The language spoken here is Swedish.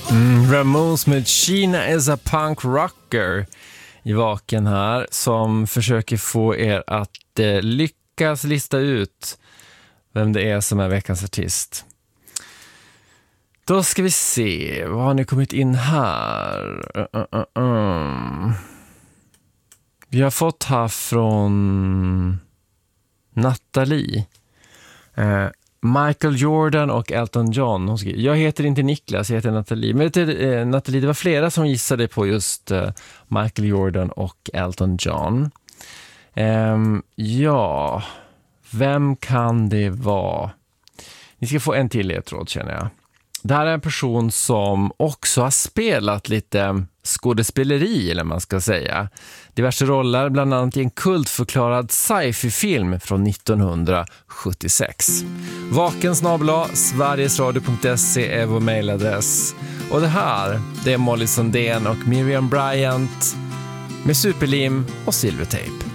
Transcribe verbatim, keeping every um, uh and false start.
Mm, Ramones med Sheena is a punk rocker i Vaken här, som försöker få er att eh, lyckas lista ut vem det är som är veckans artist. Då ska vi se, vad har ni kommit in här? Uh, uh, uh, uh. Vi har fått här från Natalie. Uh, Michael Jordan och Elton John. Hon skrev, jag heter inte Niklas, jag heter Natalie. Men det, eh, Natalie, det var flera som gissade på just eh, Michael Jordan och Elton John. Um, ja, vem kan det vara? Ni ska få en till ledtråd, känner jag. Det här är en person som också har spelat lite skådespeleri, eller man ska säga. Diverse roller, bland annat i en kultförklarad sci-fi-film från nittonhundrasjuttiosex. Vaken snabel-a sverigesradio punkt se är vår mejladress. Och det här, det är Molly Sundén och Miriam Bryant med Superlim och Silvertape.